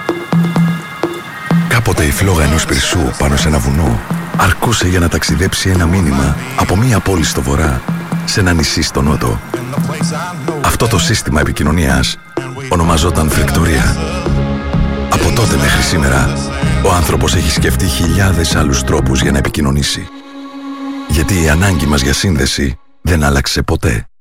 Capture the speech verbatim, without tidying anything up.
Κάποτε η φλόγα ενός πυρσού πάνω σε ένα βουνό αρκούσε για να ταξιδέψει ένα μήνυμα από μία πόλη στο βορρά σε ένα νησί στο νότο. Αυτό το σύστημα επικοινωνίας ονομαζόταν φρεκτορία. Από τότε μέχρι σήμερα, ο άνθρωπος έχει σκεφτεί χιλιάδες άλλους τρόπους για να επικοινωνήσει. Γιατί η ανάγκη μας για σύνδεση δεν άλλαξε ποτέ.